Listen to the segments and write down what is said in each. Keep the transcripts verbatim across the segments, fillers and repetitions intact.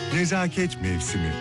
Nezaket mevsimi.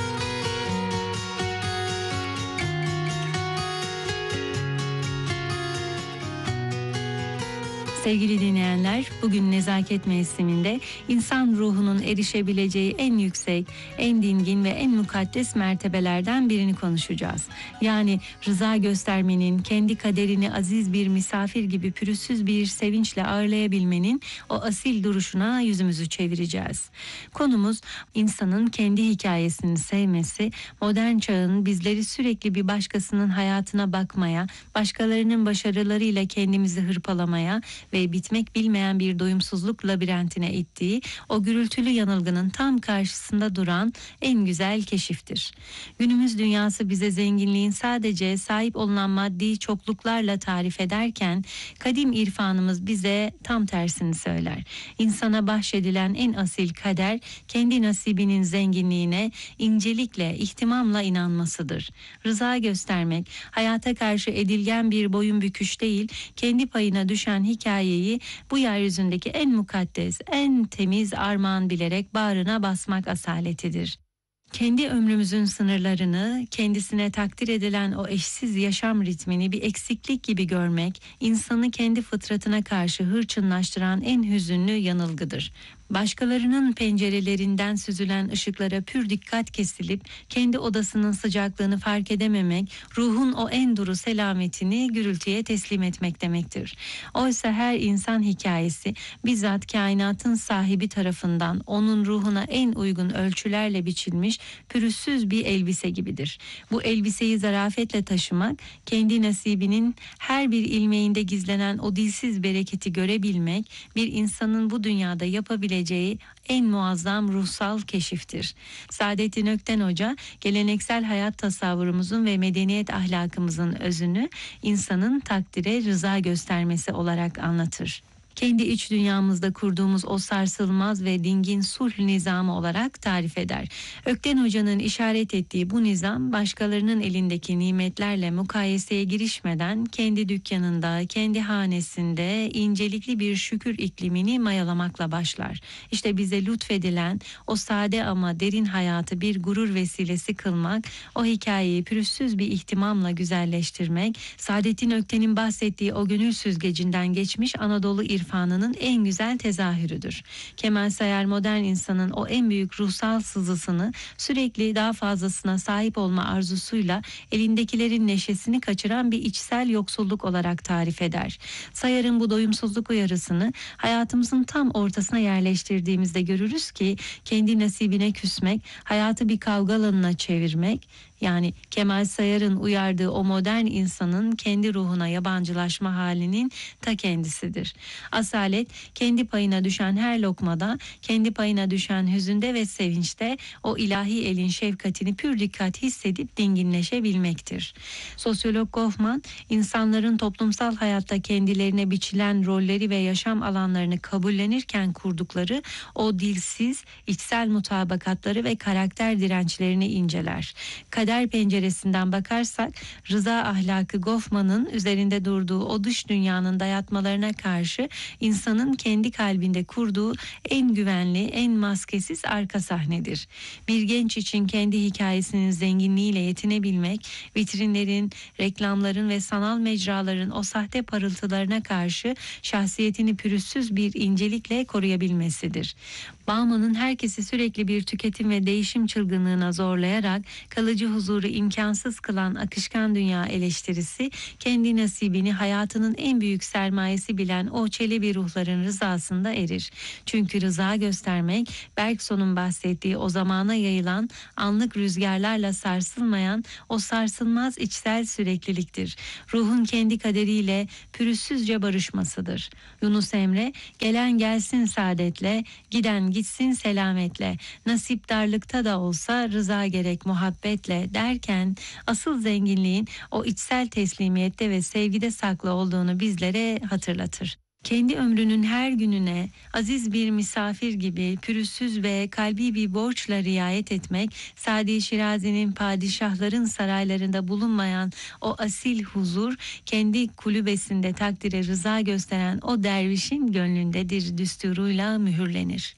Sevgili dinleyenler, bugün nezaket mevsiminde insan ruhunun erişebileceği en yüksek, en dingin ve en mukaddes mertebelerden birini konuşacağız. Yani rıza göstermenin, kendi kaderini aziz bir misafir gibi pürüzsüz bir sevinçle ağırlayabilmenin o asil duruşuna yüzümüzü çevireceğiz. Konumuz insanın kendi hikayesini sevmesi, modern çağın bizleri sürekli bir başkasının hayatına bakmaya, başkalarının başarılarıyla kendimizi hırpalamaya ve bitmek bilmeyen bir doyumsuzluk labirentine ittiği o gürültülü yanılgının tam karşısında duran en güzel keşiftir. Günümüz dünyası bize zenginliğin sadece sahip olunan maddi çokluklarla tarif ederken kadim irfanımız bize tam tersini söyler. İnsana bahşedilen en asil kader kendi nasibinin zenginliğine incelikle, ihtimamla inanmasıdır. Rıza göstermek, hayata karşı edilgen bir boyun büküş değil, kendi payına düşen hikayeyi bu yeryüzündeki en mukaddes, en temiz armağan bilerek bağrına basmak asaletidir. Kendi ömrümüzün sınırlarını, kendisine takdir edilen o eşsiz yaşam ritmini bir eksiklik gibi görmek, insanı kendi fıtratına karşı hırçınlaştıran en hüzünlü yanılgıdır. Başkalarının pencerelerinden süzülen ışıklara pür dikkat kesilip kendi odasının sıcaklığını fark edememek, ruhun o en duru selametini gürültüye teslim etmek demektir. Oysa her insan hikayesi bizzat kainatın sahibi tarafından onun ruhuna en uygun ölçülerle biçilmiş pürüzsüz bir elbise gibidir. Bu elbiseyi zarafetle taşımak, kendi nasibinin her bir ilmeğinde gizlenen o dilsiz bereketi görebilmek, bir insanın bu dünyada yapabileceği en muazzam ruhsal keşiftir. Saadettin Ökten Hoca, geleneksel hayat tasavvurumuzun ve medeniyet ahlakımızın özünü insanın takdire rıza göstermesi olarak anlatır. Kendi iç dünyamızda kurduğumuz o sarsılmaz ve dingin sulh nizamı olarak tarif eder. Ökten Hoca'nın işaret ettiği bu nizam başkalarının elindeki nimetlerle mukayeseye girişmeden kendi dükkanında, kendi hanesinde incelikli bir şükür iklimini mayalamakla başlar. İşte bize lütfedilen o sade ama derin hayatı bir gurur vesilesi kılmak, o hikayeyi pürüzsüz bir ihtimamla güzelleştirmek, Saadettin Ökten'in bahsettiği o gönül süzgecinden geçmiş Anadolu irfanı irfanının en güzel tezahürüdür. Kemal Sayar modern insanın o en büyük ruhsal sızısını sürekli daha fazlasına sahip olma arzusuyla elindekilerin neşesini kaçıran bir içsel yoksulluk olarak tarif eder. Sayar'ın bu doyumsuzluk uyarısını hayatımızın tam ortasına yerleştirdiğimizde görürüz ki kendi nasibine küsmek, hayatı bir kavga alanına çevirmek, yani Kemal Sayar'ın uyardığı o modern insanın kendi ruhuna yabancılaşma halinin ta kendisidir. Asalet, kendi payına düşen her lokmada, kendi payına düşen hüzünde ve sevinçte o ilahi elin şefkatini pür dikkat hissedip dinginleşebilmektir. Sosyolog Goffman, insanların toplumsal hayatta kendilerine biçilen rolleri ve yaşam alanlarını kabullenirken kurdukları o dilsiz, içsel mutabakatları ve karakter dirençlerini inceler. Kader penceresinden bakarsak, rıza ahlakı Goffman'ın üzerinde durduğu o dış dünyanın dayatmalarına karşı insanın kendi kalbinde kurduğu en güvenli, en maskesiz arka sahnedir. Bir genç için kendi hikayesinin zenginliğiyle yetinebilmek, vitrinlerin, reklamların ve sanal mecraların o sahte parıltılarına karşı şahsiyetini pürüzsüz bir incelikle koruyabilmesidir. Bauman'ın herkesi sürekli bir tüketim ve değişim çılgınlığına zorlayarak kalıcı huzuru imkansız kılan akışkan dünya eleştirisi, kendi nasibini hayatının en büyük sermayesi bilen o çelebi ruhların rızasında erir. Çünkü rıza göstermek, Bergson'un bahsettiği o zamana yayılan, anlık rüzgarlarla sarsılmayan o sarsılmaz içsel sürekliliktir. Ruhun kendi kaderiyle pürüzsüzce barışmasıdır. Yunus Emre, gelen gelsin saadetle, giden gitsin selametle, nasip darlıkta da olsa rıza gerek muhabbetle derken asıl zenginliğin o içsel teslimiyette ve sevgide saklı olduğunu bizlere hatırlatır. Kendi ömrünün her gününe aziz bir misafir gibi pürüzsüz ve kalbi bir borçla riayet etmek, Sadi Şirazi'nin padişahların saraylarında bulunmayan o asil huzur, kendi kulübesinde takdire rıza gösteren o dervişin gönlündedir düsturuyla mühürlenir.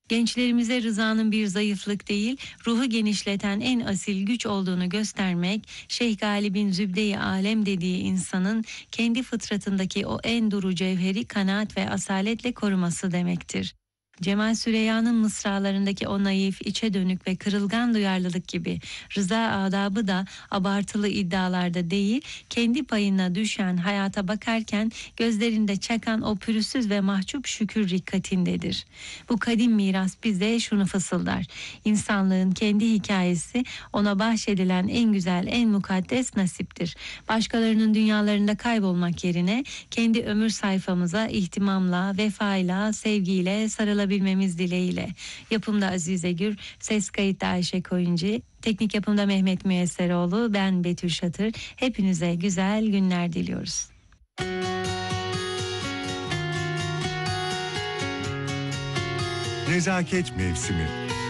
Gençlerimize rızanın bir zayıflık değil, ruhu genişleten en asil güç olduğunu göstermek, Şeyh Galip'in Zübde-i Alem dediği insanın kendi fıtratındaki o en duru cevheri kanaat ve asaletle koruması demektir. Cemal Süreyya'nın mısralarındaki o naif, içe dönük ve kırılgan duyarlılık gibi rıza adabı da abartılı iddialarda değil, kendi payına düşen hayata bakarken gözlerinde çakan o pürüzsüz ve mahcup şükür rikkatindedir. Bu kadim miras bize şunu fısıldar: İnsanlığın kendi hikayesi ona bahşedilen en güzel, en mukaddes nasiptir. Başkalarının dünyalarında kaybolmak yerine kendi ömür sayfamıza ihtimamla, vefayla, sevgiyle sarılabilmemiz dileğiyle. Yapımda Azize Gür, ses kayıtta Ayşe Koyuncu, teknik yapımda Mehmet Müyesseroğlu, ben Betül Şatır. Hepinize güzel günler diliyoruz. Nezaket mevsimi.